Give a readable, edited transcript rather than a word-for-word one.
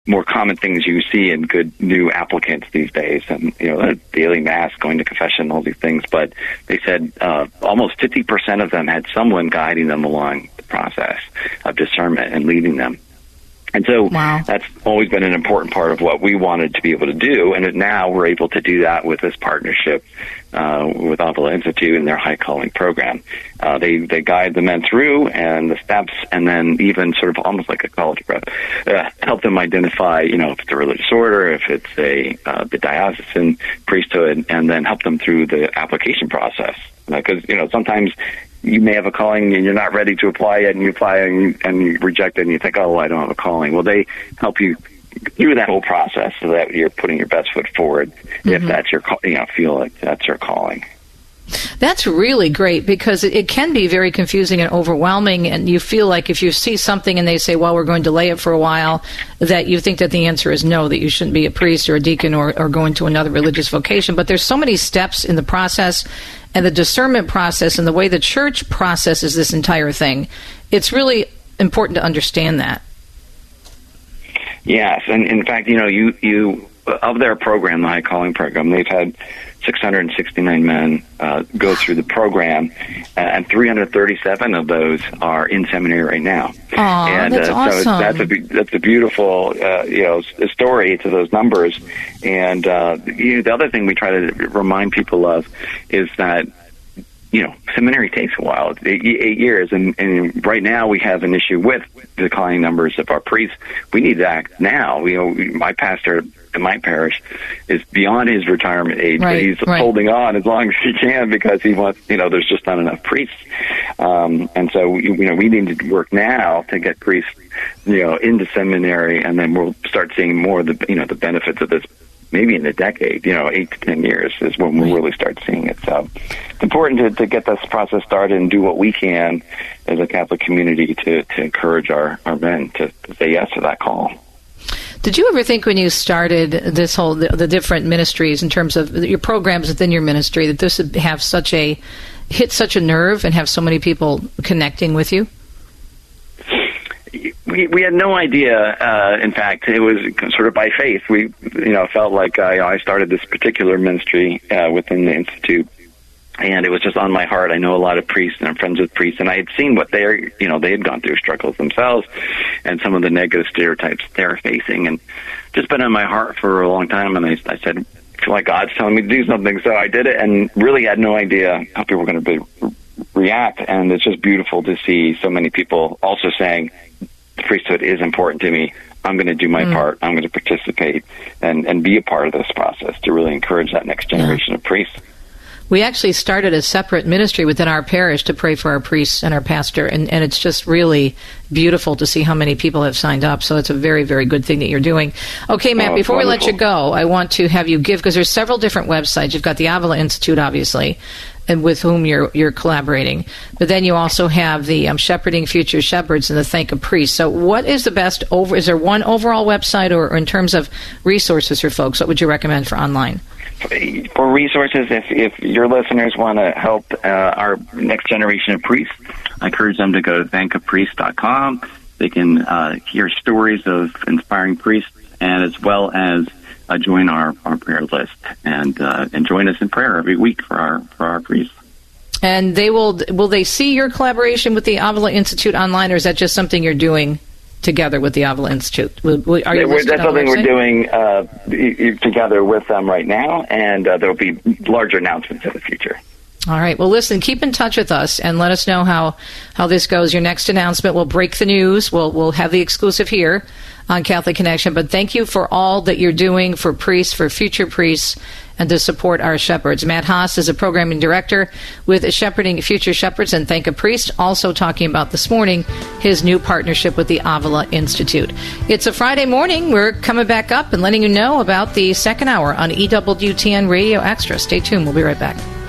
more common things you see in good new applicants these days, and daily mass, going to confession, all these things. But they said almost 50% of them had someone guiding them along the process of discernment and leading them. And so That's always been an important part of what we wanted to be able to do. And now we're able to do that with this partnership with Avila Institute and their High Calling program. They guide the men through and the steps, and then even sort of almost like a college prep, help them identify, if it's a religious order, if it's the diocesan priesthood, and then help them through the application process. Because, sometimes you may have a calling and you're not ready to apply it, and you apply it and you reject it, and you think, oh, I don't have a calling. Well, they help you through that whole process so that you're putting your best foot forward if that's your, feel like that's your calling. That's really great, because it can be very confusing and overwhelming, and you feel like if you see something and they say, well, we're going to delay it for a while, that you think that the answer is no, that you shouldn't be a priest or a deacon or go into another religious vocation. But there's so many steps in the process, and the discernment process and the way the church processes this entire thing. It's really important to understand that. Yes, and in fact, you of their program, the High Calling program, they've had 669 men go through the program, and 337 of those are in seminary right now. And that's awesome. So that's a beautiful story to those numbers. And the other thing we try to remind people of is that seminary takes a while, 8 years, and right now we have an issue with declining numbers of our priests. We need to act now. My pastor in my parish is beyond his retirement age, but he's holding on as long as he can because he wants, there's just not enough priests. And so, we need to work now to get priests, into seminary, and then we'll start seeing more of the, the benefits of this. Maybe in a decade, 8 to 10 years is when we'll really start seeing it. So it's important to get this process started and do what we can as a Catholic community to encourage our men to say yes to that call. Did you ever think when you started this whole, the different ministries in terms of your programs within your ministry, that this would have hit such a nerve and have so many people connecting with you? We had no idea. In fact, it was sort of by faith. We, felt like I started this particular ministry within the Institute, and it was just on my heart. I know a lot of priests, and I'm friends with priests, and I had seen what they had gone through, struggles themselves, and some of the negative stereotypes they're facing, and just been on my heart for a long time. And I said, I feel like God's telling me to do something, so I did it, and really had no idea how people were going to react. And it's just beautiful to see so many people also saying, the priesthood is important to me. I'm going to do my part. I'm going to participate and be a part of this process to really encourage that next generation of priests. We actually started a separate ministry within our parish to pray for our priests and our pastor, and it's just really beautiful to see how many people have signed up. So it's a very, very good thing that you're doing. Okay, Matt, before we let you go, I want to have you give, because there's several different websites. You've got the Avila Institute, obviously, and with whom you're collaborating. But then you also have the Shepherding Future Shepherds and the Thank a Priest. So what is the best is there one overall website, or in terms of resources for folks, what would you recommend for online? For resources, if your listeners want to help our next generation of priests, I encourage them to go to thankapriest.com. They can hear stories of inspiring priests, and as well as join our prayer list and join us in prayer every week for our priests. And will they see your collaboration with the Avila Institute online, or is that just something you're doing together with the Avila Institute? That's something we're doing together with them right now, and there will be larger announcements in the future. All right. Well, listen, keep in touch with us and let us know how this goes. Your next announcement, we'll break the news. We'll have the exclusive here on Catholic Connection. But thank you for all that you're doing for priests, for future priests, and to support our shepherds. Matt Haas is a programming director with Shepherding Future Shepherds and Thank a Priest, also talking about this morning his new partnership with the Avila Institute. It's a Friday morning. We're coming back up and letting you know about the second hour on EWTN Radio Extra. Stay tuned. We'll be right back.